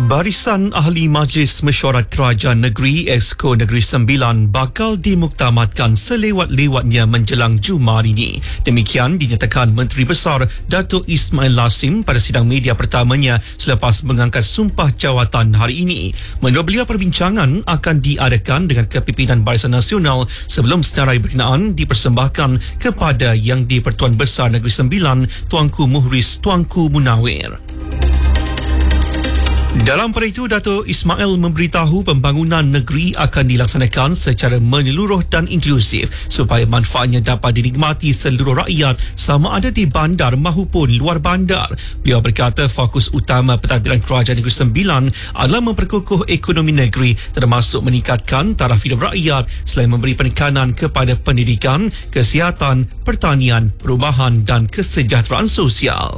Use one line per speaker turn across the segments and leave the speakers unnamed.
Barisan Ahli Majlis Mesyuarat Kerajaan Negeri Exco Negeri Sembilan bakal dimuktamadkan selewat-lewatnya menjelang Jumaat ini. Demikian dinyatakan Menteri Besar Datuk Ismail Lassim pada sidang media pertamanya selepas mengangkat sumpah jawatan hari ini. Menurut beliau, perbincangan akan diadakan dengan kepimpinan Barisan Nasional sebelum senarai berkenaan dipersembahkan kepada Yang di-Pertuan Besar Negeri Sembilan Tuanku Muhriz Tuanku Munawir. Dalam pada itu, Datuk Ismail memberitahu pembangunan negeri akan dilaksanakan secara menyeluruh dan inklusif supaya manfaatnya dapat dinikmati seluruh rakyat sama ada di bandar mahupun luar bandar. Beliau berkata fokus utama pentadbiran Kerajaan Negeri Sembilan adalah memperkukuh ekonomi negeri termasuk meningkatkan taraf hidup rakyat selain memberi penekanan kepada pendidikan, kesihatan, pertanian, perumahan dan kesejahteraan sosial.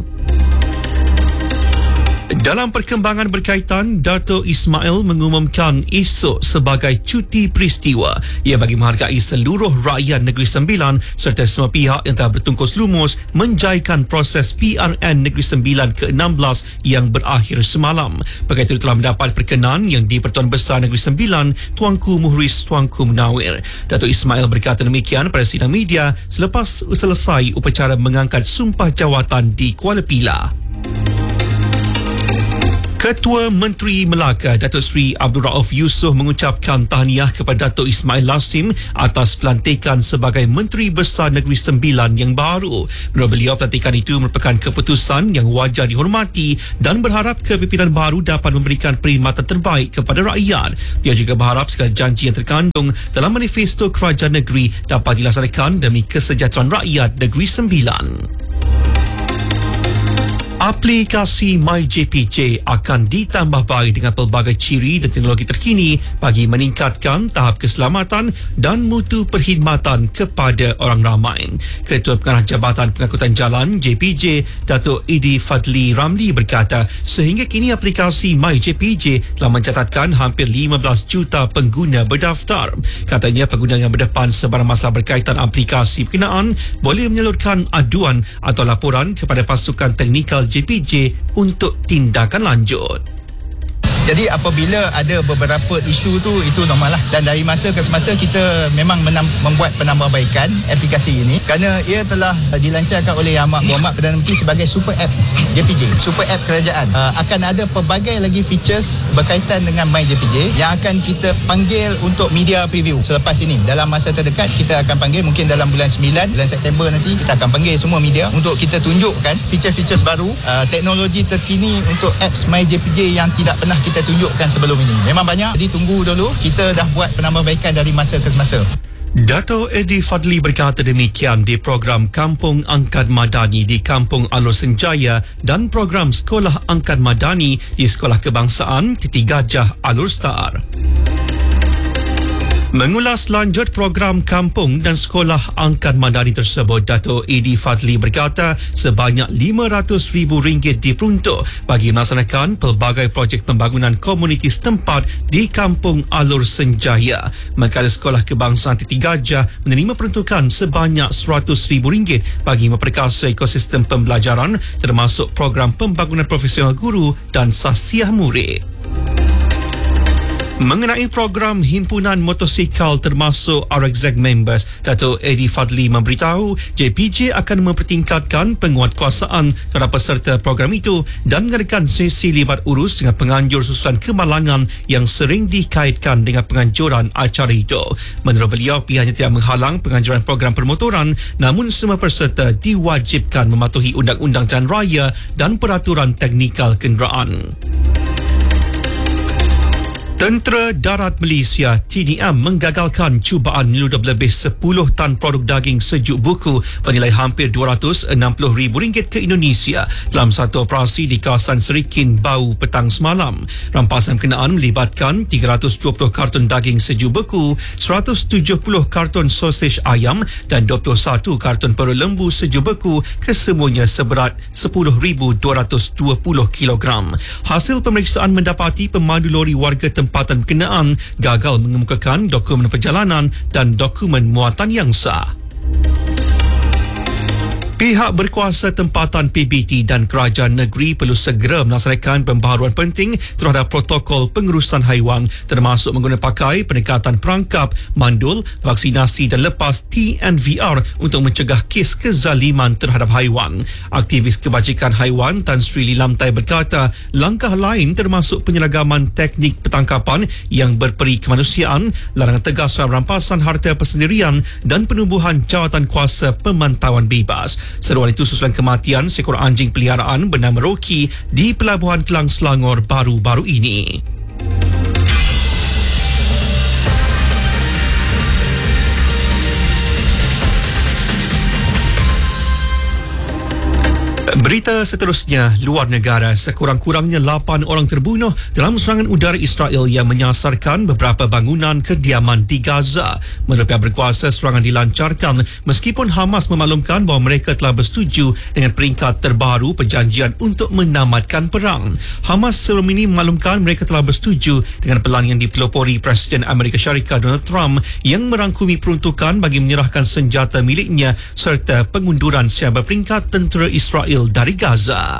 Dalam perkembangan berkaitan, Datuk Ismail mengumumkan esok sebagai cuti peristiwa. Ia bagi menghargai seluruh rakyat Negeri Sembilan serta semua pihak yang telah bertungkus lumus menjaikan proses PRN Negeri Sembilan ke-16 yang berakhir semalam. Berkaitan itu telah mendapat perkenan Yang di-Pertuan Besar Negeri Sembilan Tuanku Muhriz Tuanku Munawir. Datuk Ismail berkata demikian pada sidang media selepas selesai upacara mengangkat sumpah jawatan di Kuala Pilah. Ketua Menteri Melaka Datuk Seri Abdul Rauf Yusof mengucapkan tahniah kepada Datuk Ismail Lassim atas pelantikan sebagai Menteri Besar Negeri Sembilan yang baru. Menurut beliau, pelantikan itu merupakan keputusan yang wajar dihormati dan berharap kepimpinan baru dapat memberikan perkhidmatan terbaik kepada rakyat. Dia juga berharap segala janji yang terkandung dalam manifesto kerajaan negeri dapat dilaksanakan demi kesejahteraan rakyat Negeri Sembilan. Aplikasi MyJPJ akan ditambah baik dengan pelbagai ciri dan teknologi terkini bagi meningkatkan tahap keselamatan dan mutu perkhidmatan kepada orang ramai. Ketua Pengarah Jabatan Pengangkutan Jalan JPJ, Datuk Edi Fadli Ramli berkata, sehingga kini aplikasi MyJPJ telah mencatatkan hampir 15 juta pengguna berdaftar. Katanya pengguna yang berdepan sebarang masalah berkaitan aplikasi berkenaan boleh menyalurkan aduan atau laporan kepada pasukan teknikal JPJ untuk tindakan lanjut.
Jadi apabila ada beberapa isu tu, itu normal lah. Dan dari masa ke semasa kita memang membuat penambahbaikan aplikasi ini kerana ia telah dilancarkan oleh Yang Amat Berhormat Perdana Menteri sebagai super app JPJ, super app kerajaan. Akan ada pelbagai lagi features berkaitan dengan MyJPJ yang akan kita panggil untuk media preview selepas ini. Dalam masa terdekat kita akan panggil, mungkin dalam bulan 9, bulan September nanti kita akan panggil semua media untuk kita tunjukkan feature-features baru, teknologi terkini untuk apps MyJPJ yang tidak pernah kita tunjukkan sebelum ini. Memang banyak, jadi tunggu dulu. Kita dah buat penambahbaikan dari masa ke semasa.
Dato' Edi Fadli berkata demikian di program Kampung Angkat Madani di Kampung Alor Senjaya dan program Sekolah Angkat Madani di Sekolah Kebangsaan Titi Gajah Alor Star. Mengulas lanjut program kampung dan sekolah angkat madani tersebut, Dato' Edi Fadli berkata sebanyak RM500,000 diperuntuk bagi melaksanakan pelbagai projek pembangunan komuniti setempat di Kampung Alor Senjaya. Manakala Sekolah Kebangsaan Titi Gajah menerima peruntukan sebanyak RM100,000 bagi memperkasa ekosistem pembelajaran termasuk program pembangunan profesional guru dan sasiah murid. Mengenai program himpunan motosikal termasuk RXZ members, Dato' Edi Fadli memberitahu JPJ akan mempertingkatkan penguatkuasaan terhadap peserta program itu dan mengadakan sesi libat urus dengan penganjur susulan kemalangan yang sering dikaitkan dengan penganjuran acara itu. Menurut beliau, pihaknya tidak menghalang penganjuran program permotoran, namun semua peserta diwajibkan mematuhi undang-undang jalan raya dan peraturan teknikal kenderaan. Tentera Darat Malaysia TDM menggagalkan cubaan menyelundup lebih 10 tan produk daging sejuk buku bernilai hampir RM260,000 ke Indonesia dalam satu operasi di kawasan Serikin Bau petang semalam. Rampasan berkenaan melibatkan 320 kartun daging sejuk beku, 170 kartun sosis ayam dan 21 kartun perut lembu sejuk beku, kesemuanya seberat 10,220 kilogram. Hasil pemeriksaan mendapati pemandu lori warga tempatan berkenaan gagal mengemukakan dokumen perjalanan dan dokumen muatan yang sah. Pihak berkuasa tempatan PBT dan kerajaan negeri perlu segera melaksanakan pembaharuan penting terhadap protokol pengurusan haiwan termasuk menggunakan pakai pendekatan perangkap, mandul, vaksinasi dan lepas TNVR untuk mencegah kes kezaliman terhadap haiwan. Aktivis kebajikan haiwan Tan Sri Lilamtai berkata langkah lain termasuk penyeragaman teknik petangkapan yang berperi kemanusiaan, larangan tegas terhadap rampasan harta persendirian dan penubuhan jawatan kuasa pemantauan bebas. Seruan itu susulan kematian seekor anjing peliharaan bernama Rocky di Pelabuhan Kelang Selangor baru-baru ini. Berita seterusnya, luar negara, sekurang-kurangnya 8 orang terbunuh dalam serangan udara Israel yang menyasarkan beberapa bangunan kediaman di Gaza. Menurut pihak berkuasa, serangan dilancarkan meskipun Hamas memaklumkan bahawa mereka telah bersetuju dengan peringkat terbaru perjanjian untuk menamatkan perang. Hamas sebelum ini memaklumkan mereka telah bersetuju dengan pelan yang dipelopori Presiden Amerika Syarikat Donald Trump yang merangkumi peruntukan bagi menyerahkan senjata miliknya serta pengunduran siapa peringkat tentera Israel dari Gaza.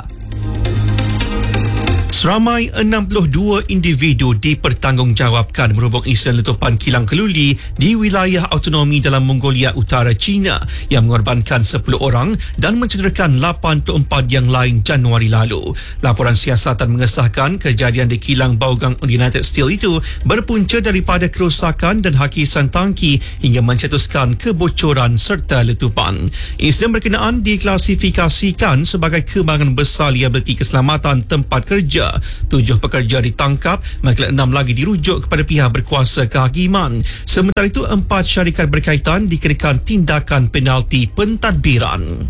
Seramai 62 individu dipertanggungjawabkan merubuk insiden letupan kilang keluli di wilayah autonomi dalam Mongolia Utara China yang mengorbankan 10 orang dan mencederakan 84 yang lain Januari lalu. Laporan siasatan mengesahkan kejadian di kilang Baogang United Steel itu berpunca daripada kerosakan dan hakisan tangki hingga mencetuskan kebocoran serta letupan. Insiden berkenaan diklasifikasikan sebagai kembangan besar liabiliti keselamatan tempat kerja. 7 pekerja ditangkap, manakala 6 lagi dirujuk kepada pihak berkuasa kehakiman. Sementara itu, 4 syarikat berkaitan dikenakan tindakan penalti pentadbiran.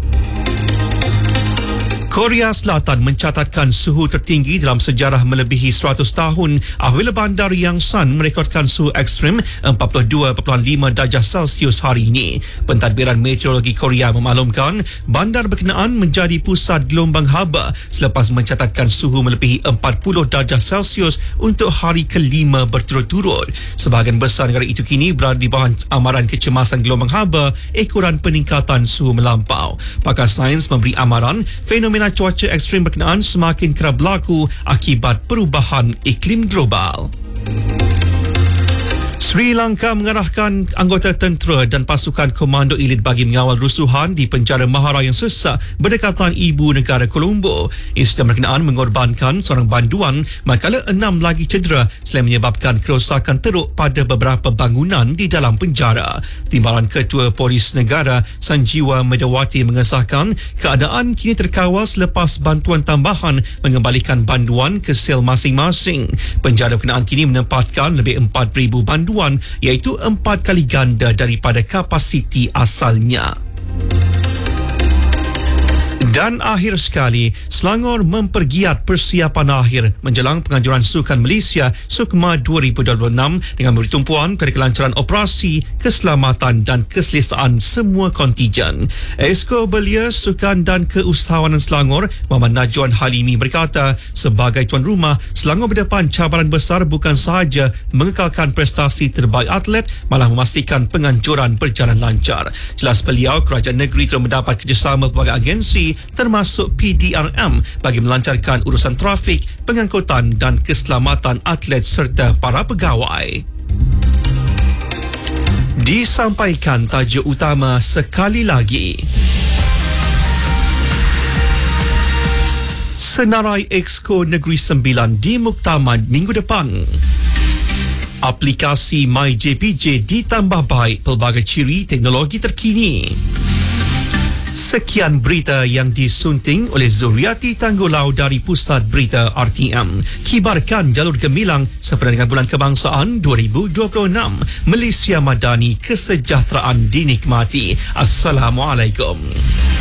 Korea Selatan mencatatkan suhu tertinggi dalam sejarah melebihi 100 tahun apabila bandar Yangsan merekodkan suhu ekstrim 42.5 darjah Celsius hari ini. Pentadbiran Meteorologi Korea memaklumkan bandar berkenaan menjadi pusat gelombang haba selepas mencatatkan suhu melebihi 40 darjah Celsius untuk hari kelima berturut-turut. Sebahagian besar negara itu kini berada di bawah amaran kecemasan gelombang haba ekoran peningkatan suhu melampau. Pakar sains memberi amaran fenomena cuaca ekstrim berkenaan semakin kerap berlaku akibat perubahan iklim global. Sri Lanka mengarahkan anggota tentera dan pasukan komando elit bagi mengawal rusuhan di penjara Mahara yang sesak berdekatan ibu negara Colombo. Insiden berkenaan mengorbankan seorang banduan manakala 6 lagi cedera selain menyebabkan kerosakan teruk pada beberapa bangunan di dalam penjara. Timbalan Ketua Polis Negara Sanjiwa Medawati mengesahkan keadaan kini terkawal selepas bantuan tambahan mengembalikan banduan ke sel masing-masing. Penjara berkenaan kini menempatkan lebih 4,000 banduan iaitu 4 kali ganda daripada kapasiti asalnya. Dan akhir sekali, Selangor mempergiat persiapan akhir menjelang penganjuran Sukan Malaysia SUKMA 2026 dengan memberi tumpuan kepada kelancaran operasi, keselamatan dan keselesaan semua kontijen. Esko Belia Sukan dan Keusahawanan Selangor, Muhammad Najwan Halimi berkata, sebagai tuan rumah, Selangor berdepan cabaran besar bukan sahaja mengekalkan prestasi terbaik atlet, malah memastikan penganjuran berjalan lancar. Jelas beliau, kerajaan negeri telah mendapat kerjasama pelbagai agensi termasuk PDRM bagi melancarkan urusan trafik, pengangkutan dan keselamatan atlet serta para pegawai. Disampaikan tajuk utama sekali lagi. Senarai Exco Negeri Sembilan dimuktamad minggu depan. Aplikasi MyJPJ ditambah baik pelbagai ciri teknologi terkini. Sekian berita yang disunting oleh Zuriati Tanggulau dari Pusat Berita RTM. Kibarkan jalur gemilang sempena dengan Bulan Kebangsaan 2026. Malaysia Madani, kesejahteraan dinikmati. Assalamualaikum.